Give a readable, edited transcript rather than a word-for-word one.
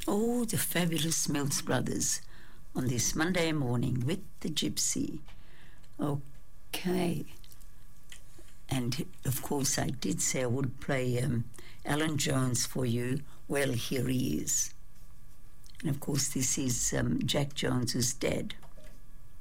Oh, the fabulous Mills Brothers on this Monday morning with the Gypsy. Okay. And, of course, I did say I would play Alan Jones for you. Well, here he is. And, of course, this is Jack Jones's dad.